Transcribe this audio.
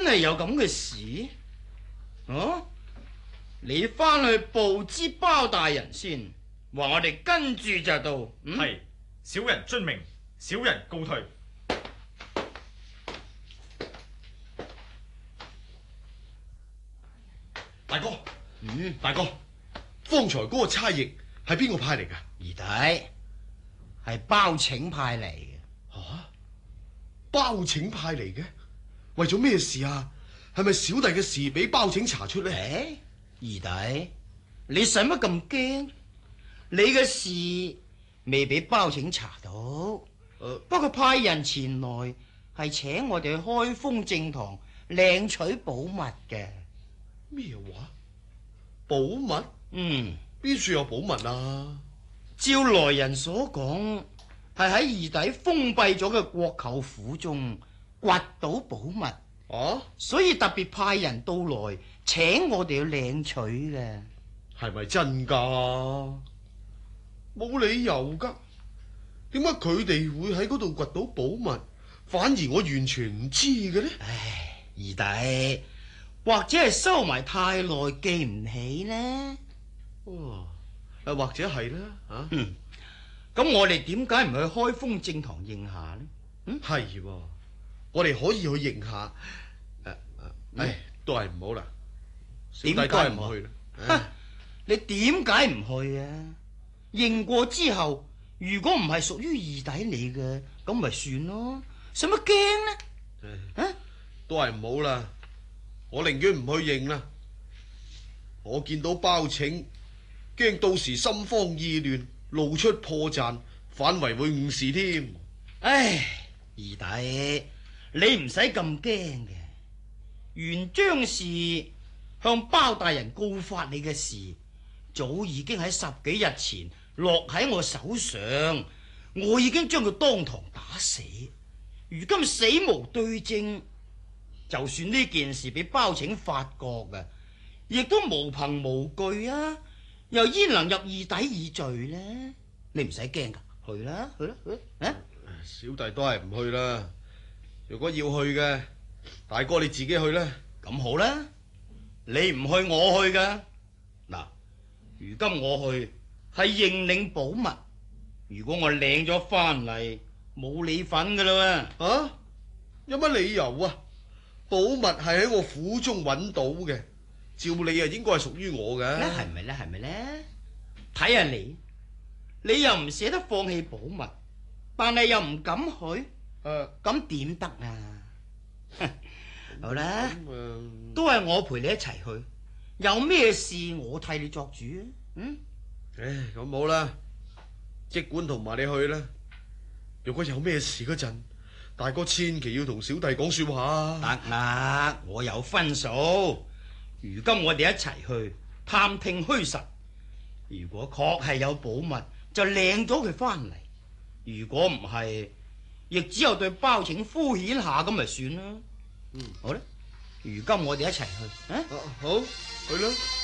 係有咁嘅事？哦，你翻去報知包大人先，話我哋跟住就到。 係，小人遵命，小人告退。 大哥，大哥，方才嗰個差役係邊個派嚟噶？ 二弟，係包拯派嚟嘅。 包拯派嚟嘅，為咗咩事啊？係咪小弟嘅事俾包拯查出呢？ 二弟，你使乜咁驚？你嘅事未俾包拯查到，不過派人前來係請我哋去開封正堂領取寶物嘅。 咩話？寶物？邊處有寶物啊？ 照來人所講，係喺二弟封閉咗嘅國舅府中掘到寶物，所以特別派人到來請我哋去領取嘅。 係咪真噶？冇理由噶，點解佢哋會喺嗰度掘到寶物，反而我完全唔知嘅呢？ 唉，二弟，或者係收埋太耐記唔起呢？ 或者係啦， 咁我哋點解唔去開封正堂應下呢？ 係，我哋可以去應下。都係唔好啦，小弟都係唔去啦。 你點解唔去啊？認過之後，如果唔係屬於二弟你嘅，咁咪算咯，使乜驚呢？ 都係唔好啦，我寧願唔去認啦。我見到包拯，驚到時心慌意亂，露出破綻，反為會誤事添。 唉，二弟，你唔使咁驚嘅。原張氏向包大人告發你嘅事，早已經喺10幾日前落喺我手上，我已經將佢當堂打死。如今死無對證，就算呢件事俾包拯發覺嘅，亦都無憑無據啊！又焉能入二弟以罪呢？你唔使驚噶，去啦，去啦，去！ 小弟都係唔去啦。如果要去嘅，大哥你自己去啦。 咁好啦，你唔去我去噶。嗱，如今我去係認領寶物，如果我領咗翻嚟，冇你份噶啦。 有乜理由啊？寶物係喺我府中揾到嘅，照理啊應該係屬於我嘅。 係咪咧？係咪咧？睇下你又唔捨得放棄寶物，但係又唔敢去，咁點得啊？好啦，都係我陪你一齊去，有咩事我替你作主。 咁好啦，即管同埋你去啦。如果有咩事嗰陣，大哥千祈要同小弟講說話。 得啦，我有分數。如今我哋一齊去探聽虛實，如果確係有寶物，就領咗佢翻嚟；如果唔係，亦只有對包拯敷衍下咁咪算啦。好啦，如今我哋一齊去。 好，去啦。